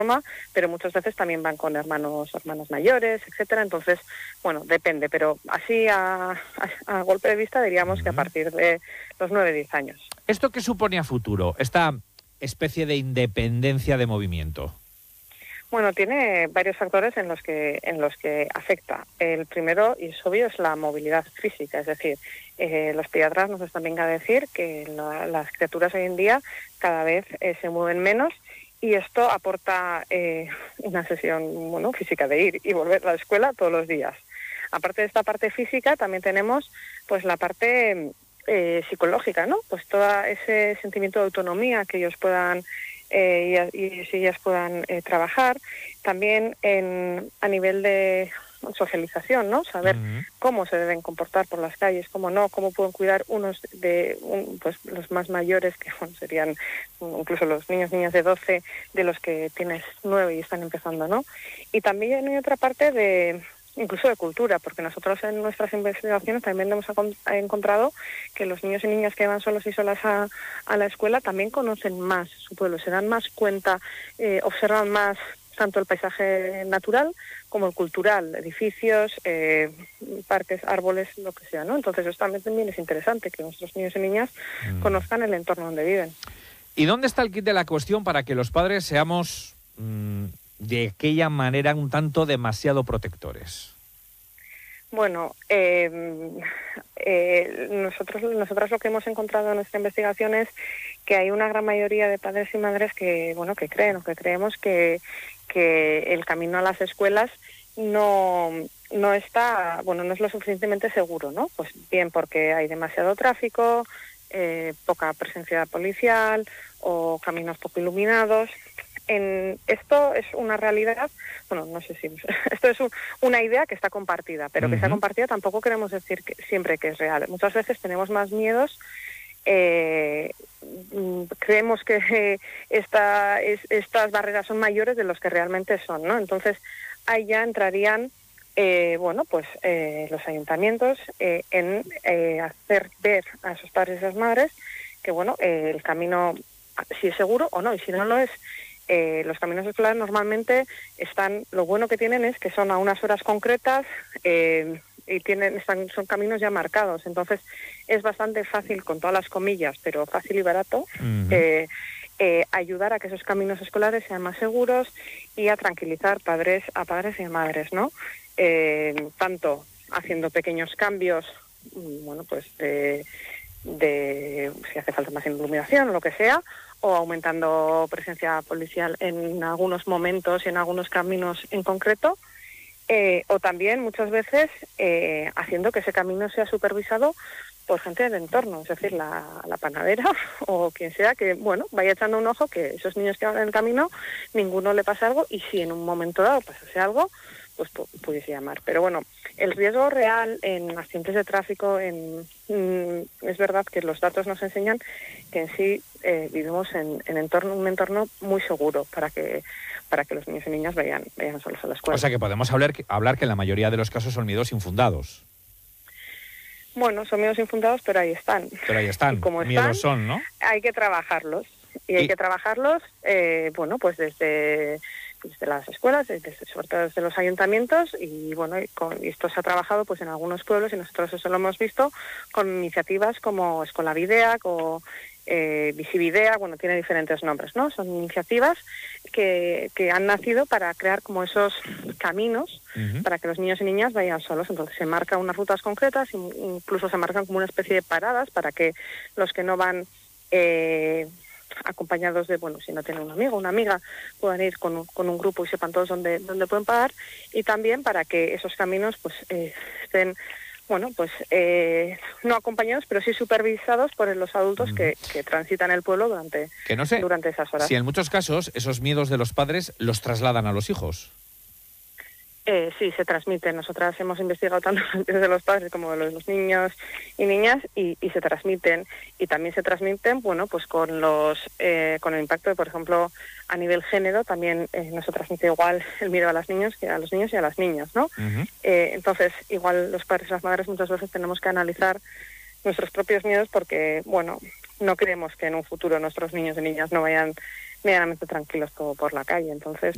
pero muchas veces también van con hermanos mayores, etcétera. Entonces, bueno, depende, pero así a golpe de vista diríamos que a partir de los 9-10 años. ¿Esto qué supone a futuro, esta especie de independencia de movimiento? Bueno, tiene varios factores en los que afecta. El primero, y es obvio, es la movilidad física. Es decir, los pediatras nos están viniendo a decir que las criaturas hoy en día cada vez se mueven menos, y esto aporta una sesión física de ir y volver a la escuela todos los días. Aparte de esta parte física, también tenemos pues la parte psicológica, ¿no? Pues todo ese sentimiento de autonomía que ellos puedan y si ellas puedan trabajar. También a nivel de socialización, ¿no? Saber cómo se deben comportar por las calles, cómo no, cómo pueden cuidar pues los más mayores, que serían incluso los niñas de 12, de los que tienes 9 y están empezando, ¿no? Y también hay otra parte incluso de cultura, porque nosotros en nuestras investigaciones también hemos encontrado que los niños y niñas que van solos y solas a la escuela también conocen más su pueblo, se dan más cuenta, observan más tanto el paisaje natural como el cultural, edificios, parques, árboles, lo que sea, ¿no? Entonces eso también es interesante, que nuestros niños y niñas conozcan el entorno donde viven. ¿Y dónde está el kit de la cuestión para que los padres seamos de aquella manera un tanto demasiado protectores? Bueno, nosotros lo que hemos encontrado en nuestra investigación es que hay una gran mayoría de padres y madres que creemos que el camino a las escuelas no es lo suficientemente seguro, ¿no? Pues bien porque hay demasiado tráfico, poca presencia policial o caminos poco iluminados. Esto es una realidad, no sé si esto es una idea que está compartida, pero que está compartida tampoco queremos decir siempre que es real. Muchas veces tenemos más miedos, creemos que estas barreras son mayores de los que realmente son, ¿no? Entonces ahí ya entrarían los ayuntamientos en hacer ver a esos padres y esas madres que el camino, si es seguro o no, y si no lo es. Los caminos escolares normalmente lo bueno que tienen es que son a unas horas concretas y son caminos ya marcados. Entonces es bastante fácil, con todas las comillas, pero fácil y barato, ayudar a que esos caminos escolares sean más seguros y a tranquilizar a padres y a madres, ¿no? Tanto haciendo pequeños cambios, de si hace falta más iluminación o lo que sea, o aumentando presencia policial en algunos momentos y en algunos caminos en concreto, o también muchas veces haciendo que ese camino sea supervisado por gente del entorno, es decir, la panadera o quien sea, que vaya echando un ojo que esos niños que van en el camino, ninguno le pasa algo, y si en un momento dado pasase algo, pues pudiese llamar. Pero el riesgo real en accidentes de tráfico, es verdad que los datos nos enseñan que en sí vivimos en un entorno muy seguro para que los niños y niñas vayan solos a la escuela. O sea que podemos hablar que en la mayoría de los casos son miedos infundados. Bueno, son miedos infundados, pero ahí están. Y como miedos son, ¿no? Hay que trabajarlos. Y hay que trabajarlos, pues desde las escuelas, sobre todo desde los ayuntamientos, y esto se ha trabajado pues en algunos pueblos, y nosotros eso lo hemos visto con iniciativas como Escolavidea, o Visividea, tiene diferentes nombres, ¿no? Son iniciativas que han nacido para crear como esos caminos para que los niños y niñas vayan solos. Entonces se marcan unas rutas concretas, incluso se marcan como una especie de paradas para que los que no van acompañados de, si no tienen un amigo o una amiga, puedan ir con un grupo y sepan todos dónde pueden parar, y también para que esos caminos estén no acompañados, pero sí supervisados por los adultos que transitan el pueblo durante esas horas. Si en muchos casos esos miedos de los padres los trasladan a los hijos. Sí, se transmiten. Nosotras hemos investigado tanto desde los padres como de los niños y niñas, y se transmiten. Y también se transmiten, con el impacto de, por ejemplo, a nivel género, también no se transmite igual el miedo a los niños y a las niñas, ¿no? Entonces, igual los padres y las madres muchas veces tenemos que analizar nuestros propios miedos, porque, no queremos que en un futuro nuestros niños y niñas no vayan medianamente tranquilos por la calle. Entonces,